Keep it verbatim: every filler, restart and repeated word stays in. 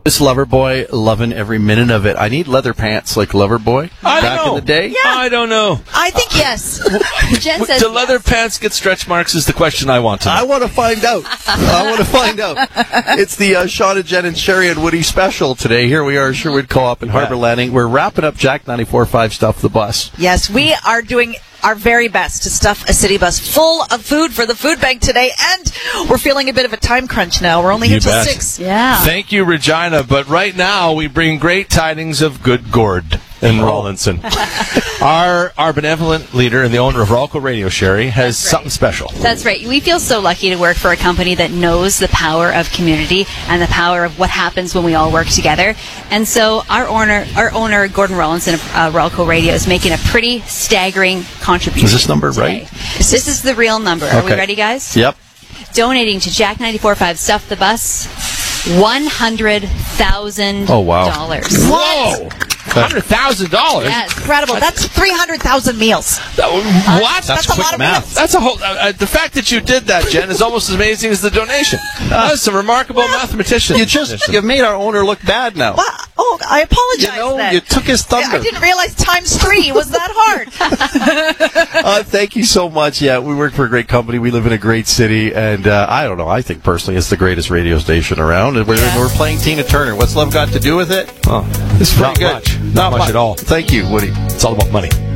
This Loverboy, loving every minute of it. I need leather pants like Loverboy I back don't know. in the day. Yeah. I don't know. I think yes. Jen says Do leather yes. pants get stretch marks is the question I want to know. I want to find out. I want to find out. It's the uh, Sean and Jen and Sherry and Woody special today. Here we are, Sherwood Co-op in Harbor Landing. We're wrapping up Jack ninety-four point five Stuff the Bus. Yes, we are doing our very best to stuff a city bus full of food for the food bank today, and we're feeling a bit of a time crunch now. We're only here You till bet. six. Yeah. Thank you, Regina. But right now, we bring great tidings of good gourd in Rawlinson. our our benevolent leader and the owner of Ralco Radio, Sherry, has That's right. something special. That's right. We feel so lucky to work for a company that knows the power of community and the power of what happens when we all work together. And so our owner, our owner Gordon Rawlinson of uh, Ralco Radio, is making a pretty staggering contribution. Is this number today. right? This is the real number. Are we Okay. ready, guys? Yep. Donating to Jack ninety-four point five Stuff the Bus, one hundred thousand dollars. Oh, wow. Whoa! one hundred thousand dollars? Yes. Incredible. That's three hundred thousand meals. What? That's a lot of meals. That's a whole. Uh, uh, the fact that you did that, Jen, is almost as amazing as the donation. That's a remarkable mathematician. You just you've made our owner look bad now. Wow. Oh, I apologize. You know, then. you took his thunder. I didn't realize times three was that hard. uh, thank you so much. Yeah, we work for a great company. We live in a great city, and uh, I don't know. I think personally, it's the greatest radio station around. And we're, Yeah. we're playing Tina Turner. What's love got to do with it? Oh, It's pretty not good. much. Not much at all. Thank you, Woody. It's all about money.